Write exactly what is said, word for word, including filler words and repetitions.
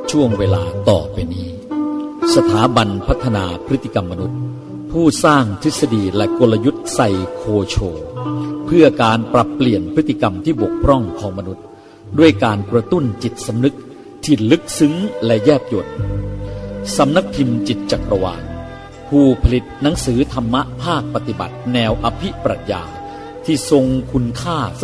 ช่วงเวลาต่อไปนี้สถาบันพัฒนาพฤติกรรมมนุษย์ผู้สร้างทฤษฎีและกลยุทธ์ไซโคโชเพื่อการปรับเปลี่ยนพฤติกรรมที่บกพร่องของมนุษย์ด้วยการกระตุ้นจิตสำนึกที่ลึกซึ้งและแยบยลสำนักพิมพ์จิตจักรวาลผู้ผลิตหนังสือธรรมะภาคปฏิบัติแนวอภิปรัชญาที่ทรงคุณค่า